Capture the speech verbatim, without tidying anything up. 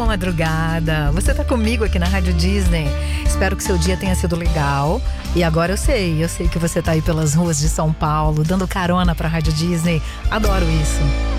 madrugada. Você tá comigo aqui na Rádio Disney. Espero que seu dia tenha sido legal. E agora eu sei, eu sei que você tá aí pelas ruas de São Paulo, dando carona pra Rádio Disney. Adoro isso.